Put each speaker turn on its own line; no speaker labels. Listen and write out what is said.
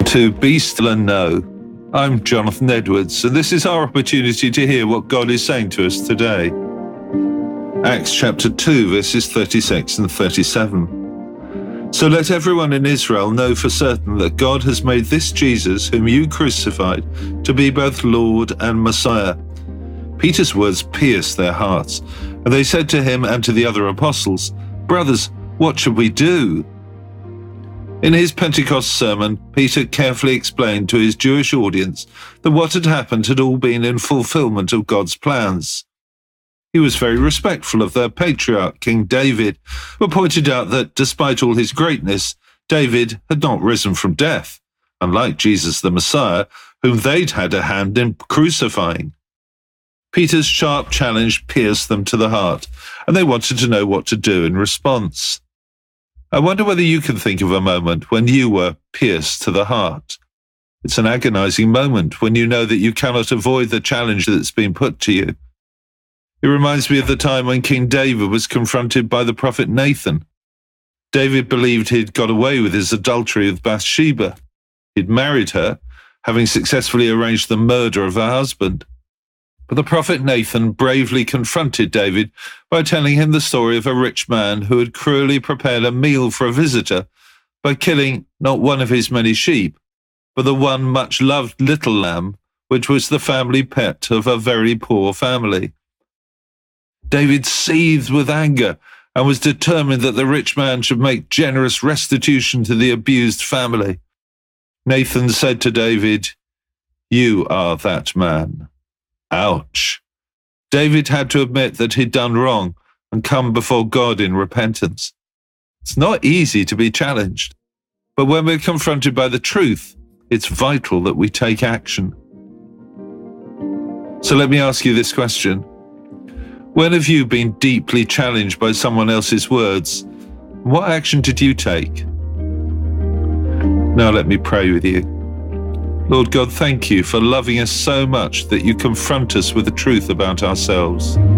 to Be Still and Know. I'm Jonathan Edwards, and this is our opportunity to hear what God is saying to us today. Acts chapter 2, verses 36 and 37. So let everyone in Israel know for certain that God has made this Jesus, whom you crucified, to be both Lord and Messiah. Peter's words pierced their hearts, and they said to him and to the other apostles, "Brothers, what should we do?" In his Pentecost sermon, Peter carefully explained to his Jewish audience that what had happened had all been in fulfillment of God's plans. He was very respectful of their patriarch, King David, but pointed out that despite all his greatness, David had not risen from death, unlike Jesus the Messiah, whom they'd had a hand in crucifying. Peter's sharp challenge pierced them to the heart, and they wanted to know what to do in response. I wonder whether you can think of a moment when you were pierced to the heart. It's an agonizing moment when you know that you cannot avoid the challenge that's been put to you. It reminds me of the time when King David was confronted by the prophet Nathan. David believed he'd got away with his adultery with Bathsheba. He'd married her, having successfully arranged the murder of her husband. But the prophet Nathan bravely confronted David by telling him the story of a rich man who had cruelly prepared a meal for a visitor by killing not one of his many sheep, but the one much-loved little lamb, which was the family pet of a very poor family. David seethed with anger and was determined that the rich man should make generous restitution to the abused family. Nathan said to David, "You are that man." Ouch. David had to admit that he'd done wrong and come before God in repentance. It's not easy to be challenged, but when we're confronted by the truth, it's vital that we take action. So let me ask you this question. When have you been deeply challenged by someone else's words? What action did you take? Now let me pray with you. Lord God, thank you for loving us so much that you confront us with the truth about ourselves.